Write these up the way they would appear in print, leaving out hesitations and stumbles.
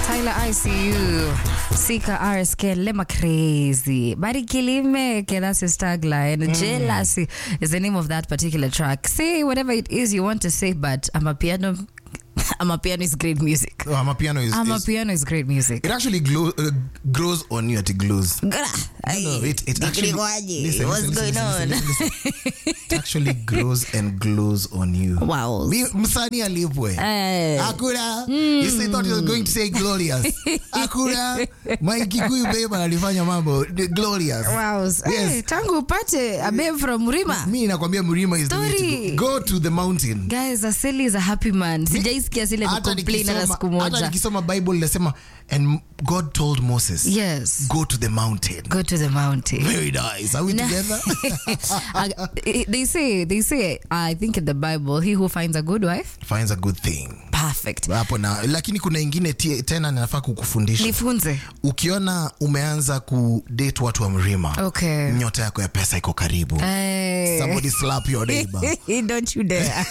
Tyler ICU, Sika RSK, Lema Crazy, Bari Kilimeke, that's his tagline. Jealousy is the name of that particular track. Say whatever it is you want to say, but Amapiano is great music. Oh, Amapiano is great music. It actually grows on you. It glows. No, it actually. Listen, what's going on? Listen. It actually grows and glows on you. Wow. Msani alipwe. Akura. You thought you were going to say glorious. Akura. My Kikuyu babe alifanya mambo glorious. Wow. Yes. Hey, tangu upate a babe from Murima. Mimi nakwambia Murima is the way to go to the mountain. Guys, Aseli is a happy man. Sijaisikia zile complain na siku moja. Hata nikisoma Bible nasema, and God told Moses, yes, go to the mountain. Go to the mountain. Very nice. Are we together? They say, I think in the Bible, he who finds a good wife finds a good thing. Perfect. Hapo na lakini kuna ingine tena ninafaa kukufundisha. Nifunze. Ukiona umeanza kudate watu wa Mrima, okay, nyota yako ya pesa iko karibu. Somebody slap your neighbor. Don't you dare.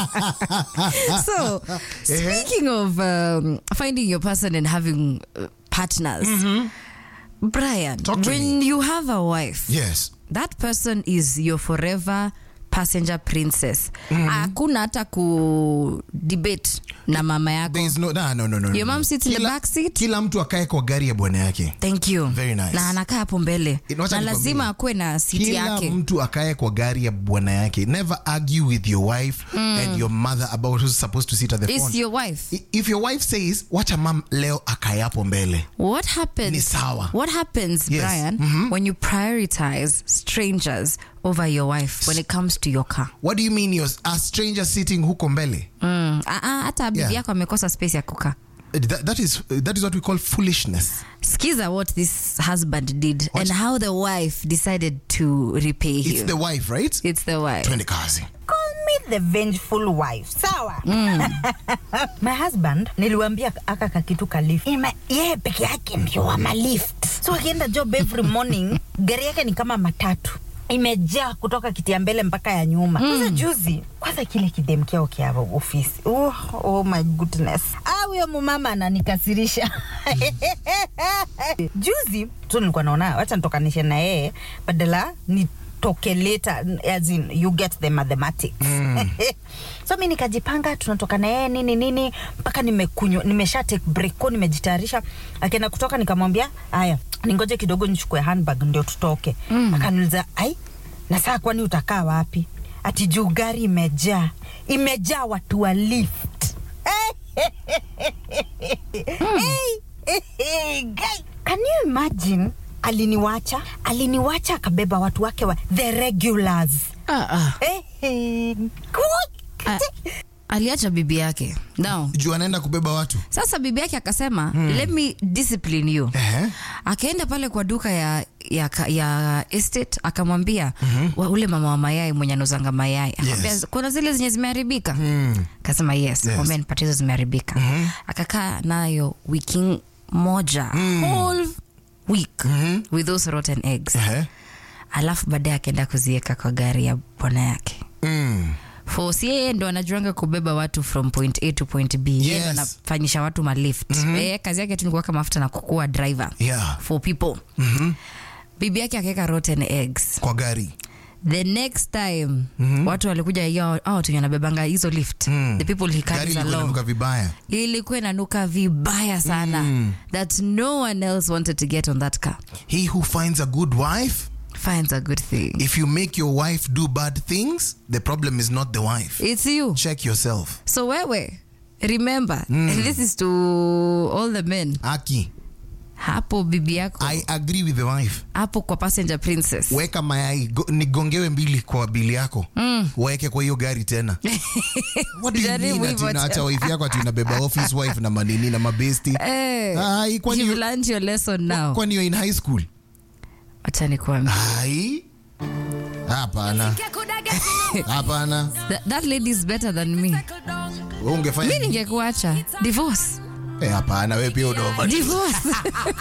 So, speaking of finding your person and having partners, Brian, when you have a wife, yes, that person is your forever passenger princess. Hakuna hata ku debate na mama yako. There is no. Your mom sits in the back seat. Kila mtu akae kwa gari ya bwana yake. Thank you. Very nice. Na anakaa hapo mbele. Na lazima akue na seat yake. Kila mtu akae kwa gari ya bwana yake. Never argue with your wife and your mother about who's supposed to sit at the front. It's your wife. If your wife says, wacha mom leo akae hapo mbele. What happens? Ni sawa. What happens, yes, Brian, when you prioritize strangers over your wife when it comes to your car? What do you mean you're a stranger sitting huko mbele? Hata bibi yako amekosa space ya kukaa. That is what we call foolishness. Skiza what this husband did and how the wife decided to repay him. It's the wife, right? It's the wife. Twende kazi. Call me the vengeful wife. Sawa. My husband niliwaambia aka kakitu ka lift. Yeye peke yake ndio wa lift. So akienda job every morning, gari yake ni kama matatu. Imejaa kutoka kiti ya mbele mpaka ya nyuma. Sasa juzi, kwanza kile kidemkeo kia ofisi. Oh my goodness. Huyo mama ananikasirisha. Juzi, tu nilikuwa naona, wacha nitokanishe na yeye, badala nitoke later, as in you get the mathematics. So mimi nikajipanga, tunatoka na yeye nini mpaka nimesha take break ko nimejitayarisha. Akaenda kutoka nikamwambia, "Haya, ningoje kidogo nichukue handbag ndio tutoke." Akaniuliza, "Ai, na saa kwani utakaa wapi?" Ati juu gari imejaa watu wa lift. Can you imagine? Aliniwacha akabeba watu wake wa the regulars. Aliacha bibi yake. Now, juu anaenda kubeba watu. Sasa bibi yake akasema, let me discipline you. Akaenda pale kwa duka ya estate, akamwambia ule mama wa mayai mwenye anozanga mayai. Yes. Kuna zile zenye zimeharibika. Akasema yes. Mwambie nipatie hizo zimeharibika. Akakaa nayo wiki moja. Whole week with those rotten eggs. Alafu baadaye akaenda kuzieka kwa gari ya bwana yake. For yeye ndo anajuanga kubeba watu from point A to point B. Yeye ndo anafanyisha watu malift. Kazi yake tu ni kuweka mafuta na kukua driver for people. Bibi yake akaweka rotten eggs kwa gari. The next time watu walikuja watu wanabebanga hizo lift, the people he carries along, ilikuwa inanuka vibaya sana, that no one else wanted to get on that car. He who finds a good wife finds a good thing. If you make your wife do bad things, the problem is not the wife. It's you. Check yourself. So wewe, remember, and this is to all the men. Aki. Hapo bibi yako. I agree with the wife. Hapo kwa passenger princess. Weka mayai, nigongewe mbili kwa bili yako. Weke kwa hiyo gari tena. What do you mean ati unaacha wife yako ati unabeba office wife na manini na mabesti? You've learned your lesson now. Kwani you're in high school? Acha nikwambie. Hapana. That lady is better than me. Ungefanya mimi ningekuacha divorce. Hapana, wewe pia unaova. Divorce.